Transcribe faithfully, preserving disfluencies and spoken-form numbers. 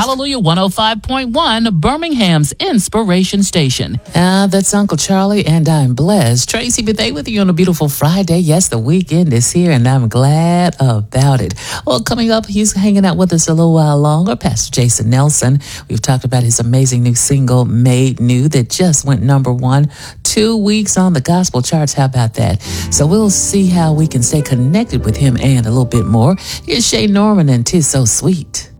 Hallelujah one oh five point one, Birmingham's Inspiration Station. Uh, that's Uncle Charlie, and I'm blessed. Tracy Bethea with you on a beautiful Friday. Yes, the weekend is here, and I'm glad about it. Well, coming up, he's hanging out with us a little while longer, Pastor Jason Nelson. We've talked about his amazing new single, Made New, that just went number one two weeks on the gospel charts. How about that? So we'll see how we can stay connected with him and a little bit more. Here's Shay Norman and 'Tis So Sweet.